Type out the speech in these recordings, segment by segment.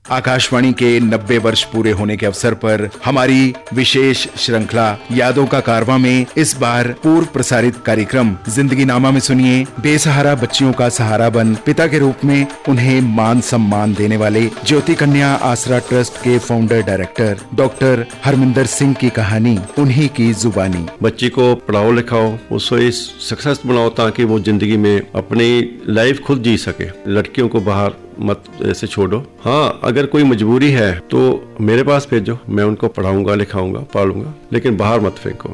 आकाशवाणी के 90 वर्ष पूरे होने के अवसर पर हमारी विशेष श्रृंखला यादों का कारवां में इस बार पूर्व प्रसारित कार्यक्रम जिंदगी नामा में सुनिए बेसहारा बच्चियों का सहारा बन पिता के रूप में उन्हें मान सम्मान देने वाले ज्योति कन्या आसरा ट्रस्ट के founder director doctor Harminder Singh की कहानी, उन्हीं की जुबानी। बच्ची को पढ़ाओ लिखाओ, उसको सक्सेस बनाओ ताकि वो जिंदगी में अपनी लाइफ खुद जी सके। लड़कियों को बाहर मत ऐसे छोड़ो। हाँ, अगर कोई मजबूरी है तो मेरे पास भेजो, मैं उनको पढ़ाऊंगा, लिखाऊंगा, पालूंगा, लेकिन बाहर मत फेंको।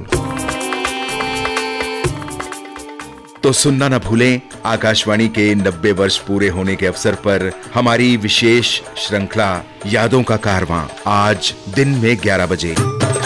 तो सुनना न भूलें आकाशवाणी के 90 वर्ष पूरे होने के अवसर पर हमारी विशेष श्रृंखला यादों का कारवां, आज दिन में 11 बजे।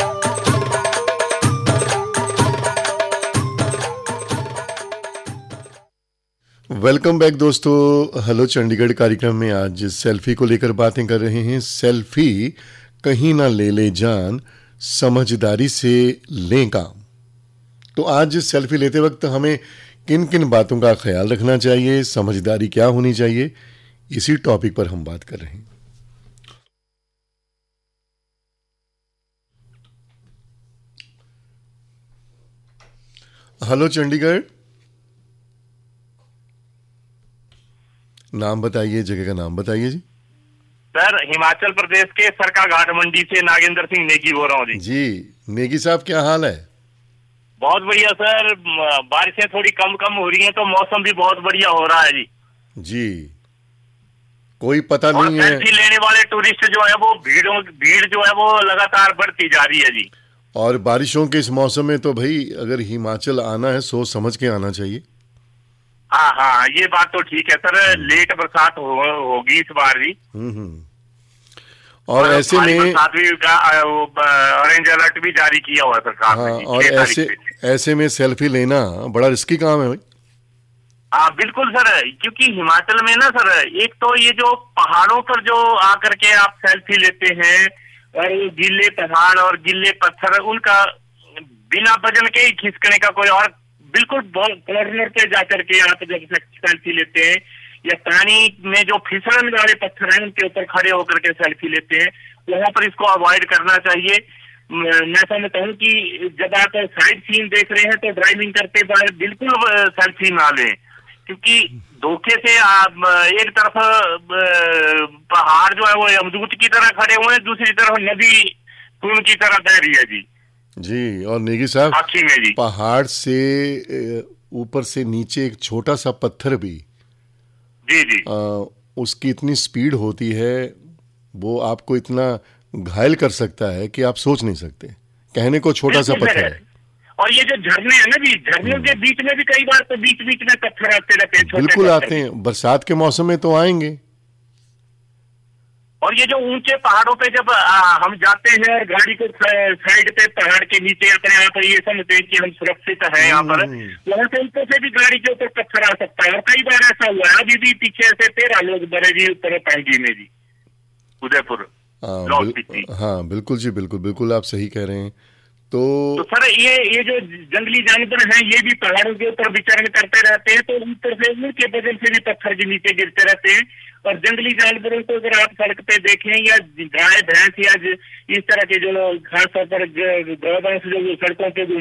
वेलकम बैक दोस्तों। हेलो चंडीगढ़ कार्यक्रम में आज सेल्फी को लेकर बातें कर रहे हैं। सेल्फी कहीं ना ले ले जान, समझदारी से लें काम। तो आज सेल्फी लेते वक्त हमें किन किन बातों का ख्याल रखना चाहिए, समझदारी क्या होनी चाहिए, इसी टॉपिक पर हम बात कर रहे हैं। हेलो चंडीगढ़, नाम बताइए, जगह का नाम बताइए जी। सर, हिमाचल प्रदेश के सरका घाट मंडी से नागेंद्र सिंह नेगी बोल रहा हूँ जी। नेगी साहब, क्या हाल है? बहुत बढ़िया सर। बारिशें थोड़ी कम हो रही हैं तो मौसम भी बहुत बढ़िया हो रहा है जी। जी, कोई पता नहीं है। सेल्फी लेने वाले टूरिस्ट जो है वो भीड़ जो है वो लगातार बढ़ती जा रही है जी। और बारिशों के इस मौसम में तो भाई अगर हिमाचल आना है सोच समझ के आना चाहिए। हाँ, ये बात तो ठीक है सर। लेट बरसात होगी इस बार भी। और ऐसे में ऑरेंज अलर्ट भी जारी किया हुआ सरकार ने। हाँ, और ऐसे में सेल्फी लेना बड़ा रिस्की काम है भाई। हाँ बिल्कुल सर, क्योंकि हिमाचल में ना सर, एक तो ये जो पहाड़ों पर जो आकर के आप सेल्फी लेते हैं और गिल्ले पहाड़ और गिल्ले पत्थर, उनका बिना वजन के ही खिसकने का कोई और बिल्कुल कॉर्नर पे जाकर के आप जब सेल्फी लेते हैं, या पानी में जो फिसलन वाले पत्थर हैं उनके ऊपर खड़े होकर के सेल्फी लेते हैं, वहां पर इसको अवॉइड करना चाहिए। मैं समझता हूँ कि जब आप साइड सीन देख रहे हैं तो ड्राइविंग करते वक्त बिल्कुल सेल्फी ना लें, क्योंकि धोखे से आप एक तरफ पहाड़ जो है वो यमदूत की तरह खड़े हुए हैं, दूसरी तरफ नदी खून की तरह बह रही है जी। और नेगी साहब, जी, पहाड़ से ऊपर से नीचे एक छोटा सा पत्थर भी जी उसकी इतनी स्पीड होती है, वो आपको इतना घायल कर सकता है कि आप सोच नहीं सकते। कहने को छोटा सा पत्थर है। और ये जो झरने हैं ना जी, झरनों के बीच में भी कई बार तो बीच में पत्थर आते रहते हैं, छोटे बिल्कुल आते हैं। बरसात के मौसम में तो आएंगे। और ये जो ऊंचे पहाड़ों पे जब हम जाते हैं और गाड़ी को साइड पे पहाड़ के नीचे अपने आप ये समझते हैं कि हम सुरक्षित हैं यहाँ पर, वहां से ऊपर से भी गाड़ी के ऊपर पत्थर आ सकता है। और कई बार ऐसा हुआ है, अभी भी पीछे से 13 लोग मरे जी ऊपर पांगी में जी, उदयपुर। हाँ बिल्कुल जी, बिल्कुल आप सही कह रहे हैं। तो सर ये जो जंगली जानवर हैं ये भी पहाड़ों के ऊपर विचरण करते रहते हैं, तो ऊपर से उनके वजन से भी पत्थर के नीचे गिरते रहते हैं। और जंगली जानवरों को अगर आप सड़क पे देखें, या गाय भैंस या इस तरह के जो खासतौर पर गौ भैंस जो सड़कों पे